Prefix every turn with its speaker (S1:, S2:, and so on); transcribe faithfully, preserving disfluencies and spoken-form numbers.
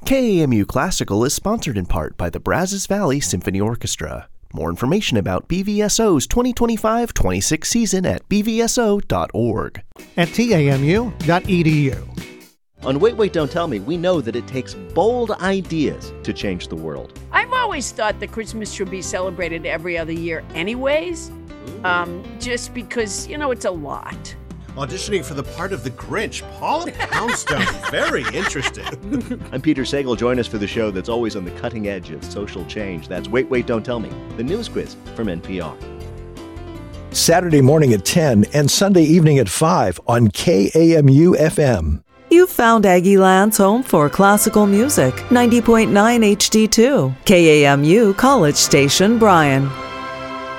S1: K A M U Classical is sponsored in part by the Brazos Valley Symphony Orchestra. More information about B V S O's twenty twenty-five twenty-six season at b v s o dot org.
S2: At t a m u dot e d u.
S3: On Wait, Wait, Don't Tell Me, we know that it takes bold ideas to change the world.
S4: I've always thought that Christmas should be celebrated every other year anyways, um, just because, you know, it's a lot.
S5: Auditioning for the part of the Grinch, Paula Poundstone. Very interesting.
S3: I'm Peter Sagal. Join us for the show that's always on the cutting edge of social change. That's Wait, Wait, Don't Tell Me, the news quiz from N P R.
S6: Saturday morning at ten and Sunday evening at five on K A M U F M.
S7: You've found Aggie Land's home for classical music, ninety point nine H D two, K A M U College Station, Bryan.